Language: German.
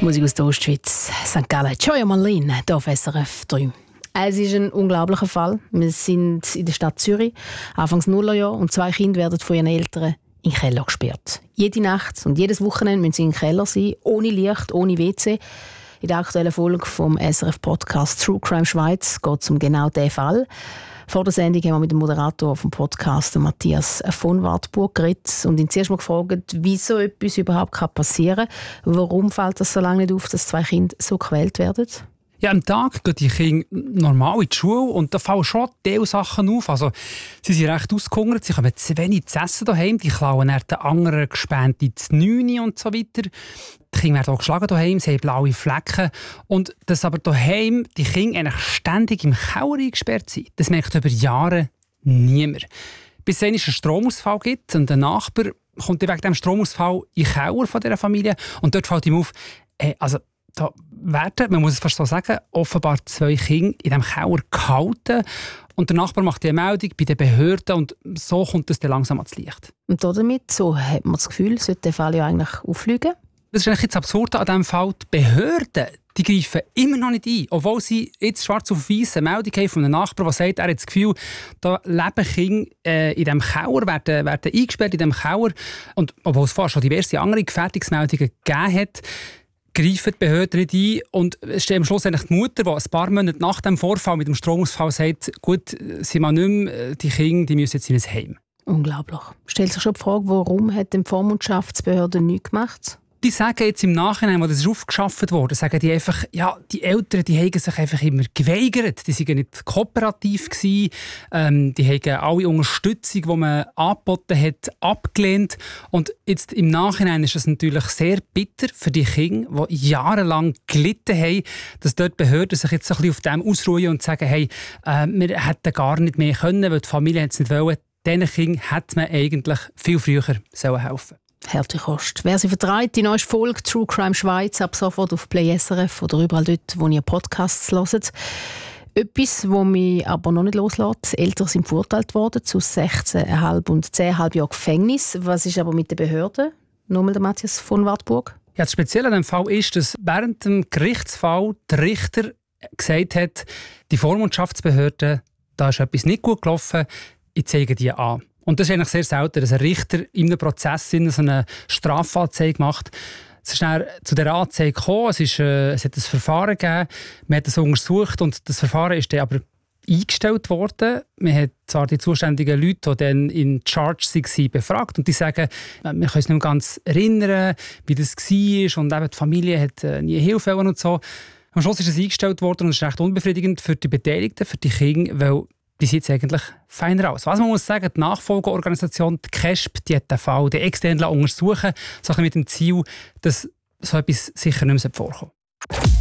Musik aus der Ostschweiz, St. Gallen, Joya Marlene, hier auf SRF 3. Es ist ein unglaublicher Fall. Wir sind in der Stadt Zürich, Anfangs Nullerjahr, und 2 Kinder werden von ihren Eltern in den Keller gesperrt. Jede Nacht und jedes Wochenende müssen sie im Keller sein, ohne Licht, ohne WC. In der aktuellen Folge vom SRF-Podcast True Crime Schweiz geht es um genau diesen Fall. Vor der Sendung haben wir mit dem Moderator vom Podcast, Matthias von Wartburg, geredet und ihn zuerst mal gefragt, wie so etwas überhaupt passieren kann. Warum fällt das so lange nicht auf, dass 2 Kinder so gequält werden? Ja, am Tag gehen die Kinder normal in die Schule und da fallen schon diese Sachen auf. Also, sie sind recht ausgehungert, sie haben zu wenig zu essen daheim, die klauen dann den anderen Gespännten zu 9 und so weiter. Die Kinder werden auch geschlagen daheim, sie haben blaue Flecken. Und dass aber daheim die Kinder eigentlich ständig im Keller eingesperrt sind, das merkt über Jahre niemand. Bis es einen Stromausfall gibt und ein Nachbar kommt wegen diesem Stromausfall in den Keller von dieser Familie und dort fällt ihm auf, da werden, man muss es fast so sagen, offenbar 2 Kinder in diesem Keller gehalten. Und der Nachbar macht die Meldung bei den Behörden und so kommt es dann langsam ans Licht. Und damit, so hat man das Gefühl, sollte der Fall ja eigentlich auffliegen. Das ist eigentlich jetzt absurd an diesem Fall. Die Behörden die greifen immer noch nicht ein, obwohl sie jetzt schwarz auf weiss eine Meldung haben von einem Nachbarn, der sagt, er hat das Gefühl, da leben Kinder in diesem Keller, werden eingesperrt in diesem Keller. Und obwohl es vorher schon diverse andere Gefährdungsmeldungen gegeben hat, greifen die Behörden nicht ein und es steht am Schluss eigentlich die Mutter, die ein paar Monate nach dem Vorfall mit dem Stromausfall sagt, gut, sie mal nicht mehr, die Kinder die müssen jetzt in ein Heim. Unglaublich. Stellt sich schon die Frage, warum hat die Vormundschaftsbehörde nichts gemacht? Die sagen jetzt im Nachhinein, wo das ist aufgeschafft wurde, sagen die einfach, ja, die Eltern, die haben sich einfach immer geweigert. Die waren nicht kooperativ gewesen. Die haben alle Unterstützung, die man angeboten hat, abgelehnt. Und jetzt im Nachhinein ist es natürlich sehr bitter für die Kinder, die jahrelang gelitten haben, dass dort die Behörden sich jetzt ein bisschen auf dem ausruhen und sagen, hey, wir hätten gar nicht mehr können, weil die Familie es nicht wollen. Diesen Kindern hätte man eigentlich viel früher helfen sollen. Harte Kost. Wer sie vertreibt, die neueste Folge True Crime Schweiz ab sofort auf Play SRF oder überall dort, wo ihr Podcasts hört. Etwas, das mich aber noch nicht loslässt. Eltern sind verurteilt worden zu 16,5 und 10,5 Jahren Gefängnis. Was ist aber mit den Behörden? Nochmal der Matthias von Wartburg. Ja, das Spezielle an diesem Fall ist, dass während dem Gerichtsfall der Richter gesagt hat, die Vormundschaftsbehörde, da ist etwas nicht gut gelaufen, ich zeige die an. Und das ist eigentlich sehr selten, dass ein Richter in einem Prozess so eine Strafanzeige macht. Es ist dann zu dieser Anzeige gekommen, es hat ein Verfahren gegeben, man hat es untersucht und das Verfahren ist dann aber eingestellt worden. Man hat zwar die zuständigen Leute, die dann in Charge waren, befragt und die sagen, wir können uns nicht mehr ganz erinnern, wie das war und eben die Familie hat nie Hilfe und so. Am Schluss ist es eingestellt worden und es ist recht unbefriedigend für die Beteiligten, für die Kinder, weil die sieht eigentlich feiner aus. Was man muss sagen, die Nachfolgeorganisation, die KESB, die hat den Fall extern untersuchen, so mit dem Ziel, dass so etwas sicher nicht mehr vorkommt.